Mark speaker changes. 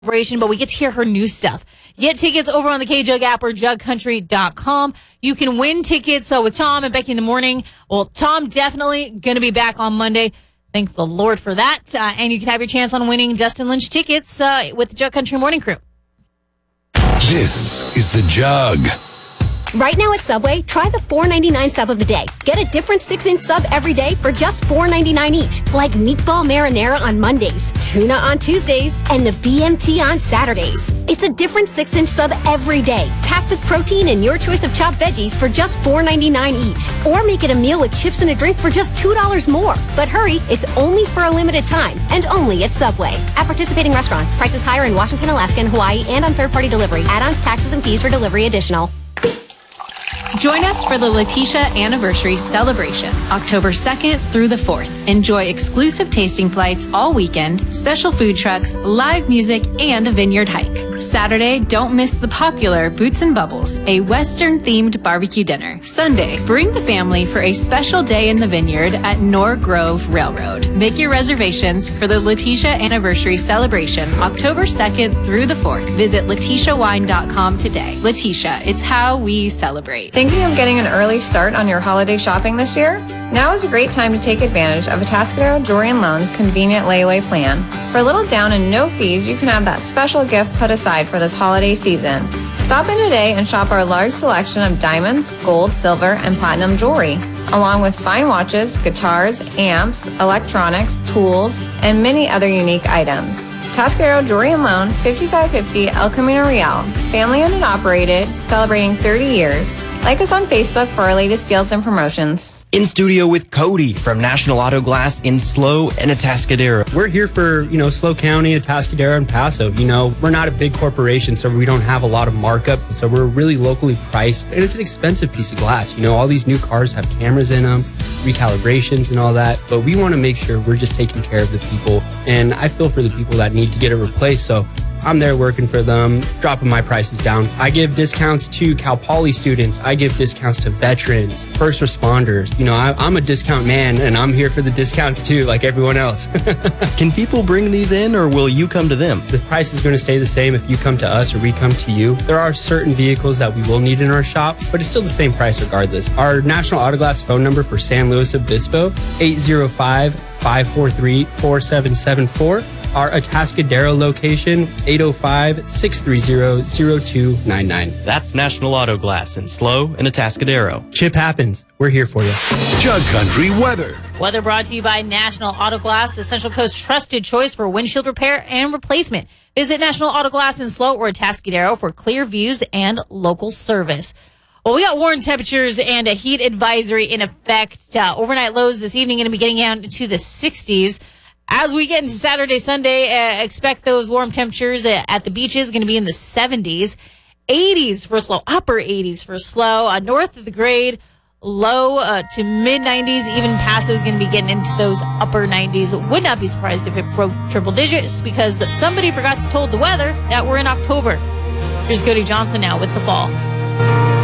Speaker 1: celebration, but we get to hear her new stuff. Get tickets over on the KJug app or jugcountry.com. You can win tickets with Tom and Becky in the morning. Well, Tom definitely going to be back on Monday. Thank the Lord for that. And you can have your chance on winning Dustin Lynch tickets with the Jug Country Morning Crew.
Speaker 2: This is the Jug.
Speaker 3: Right now at Subway, try the $4.99 sub of the day. Get a different 6-inch sub every day for just $4.99 each. Like meatball marinara on Mondays, tuna on Tuesdays, and the BMT on Saturdays. It's a different 6-inch sub every day, packed with protein and your choice of chopped veggies for just $4.99 each. Or make it a meal with chips and a drink for just $2 more. But hurry, it's only for a limited time, and only at Subway. At participating restaurants, prices higher in Washington, Alaska, and Hawaii, and on third-party delivery. Add-ons, taxes, and fees for delivery additional.
Speaker 4: Join us for the Letitia Anniversary Celebration, October 2nd through the 4th. Enjoy exclusive tasting flights all weekend, special food trucks, live music, and a vineyard hike. Saturday, don't miss the popular Boots and Bubbles, a Western-themed barbecue dinner. Sunday, bring the family for a special day in the vineyard at Nor Grove Railroad. Make your reservations for the Letitia Anniversary Celebration, October 2nd through the 4th. Visit LetitiaWine.com today. Letitia, it's how we celebrate.
Speaker 5: Thinking of getting an early start on your holiday shopping this year? Now is a great time to take advantage of Atascadero Jewelry & Loan's convenient layaway plan. For a little down and no fees, you can have that special gift put aside for this holiday season. Stop in today and shop our large selection of diamonds, gold, silver, and platinum jewelry, along with fine watches, guitars, amps, electronics, tools, and many other unique items. Atascadero Jewelry & Loan, 5550 El Camino Real, family owned and operated, celebrating 30 years. Like us on Facebook for our latest deals and promotions.
Speaker 6: In studio with Cody from National Auto Glass in SLO and Atascadero.
Speaker 7: We're here for, SLO County, Atascadero, and Paso. We're not a big corporation, so we don't have a lot of markup. So we're really locally priced, and it's an expensive piece of glass. All these new cars have cameras in them, recalibrations and all that, but we want to make sure we're just taking care of the people. And I feel for the people that need to get it replaced, so I'm there working for them, dropping my prices down. I give discounts to Cal Poly students. I give discounts to veterans, first responders. I'm a discount man, and I'm here for the discounts too, like everyone else.
Speaker 6: Can people bring these in, or will you come to them?
Speaker 7: The price is going to stay the same if you come to us or we come to you. There are certain vehicles that we will need in our shop, but it's still the same price regardless. Our National Auto Glass phone number for San Luis Obispo, 805-543-4774. Our Atascadero location, 805-630-0299.
Speaker 6: That's National Auto Glass in SLO and Atascadero.
Speaker 7: Chip happens. We're here for you.
Speaker 2: Jug Country weather.
Speaker 1: Weather brought to you by National Auto Glass, the Central Coast's trusted choice for windshield repair and replacement. Visit National Auto Glass in SLO or Atascadero for clear views and local service. Well, we got warm temperatures and a heat advisory in effect. Overnight lows this evening going to be getting down to the 60s. As we get into Saturday, Sunday, expect those warm temperatures at the beaches going to be in the 70s, 80s for SLO, upper 80s for SLO, north of the grade, low to mid 90s. Even Paso is going to be getting into those upper 90s. Would not be surprised if it broke triple digits because somebody forgot to told the weather that we're in October. Here's Cody Johnson now with the fall.